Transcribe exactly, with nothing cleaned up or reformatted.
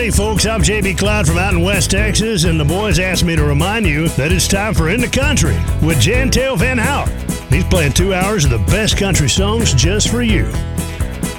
Howdy, folks. I'm J B Cloud from out in West Texas, and the boys asked me to remind you that it's time for In the Country with Jantel Van Hout. He's playing two hours of the best country songs just for you.